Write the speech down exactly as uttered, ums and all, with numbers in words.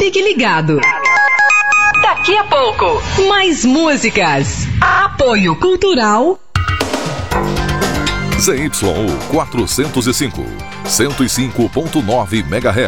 Fique ligado. Daqui a pouco, mais músicas. Apoio Cultural. Z Y U quatrocentos e cinco, cento e cinco ponto nove megahertz.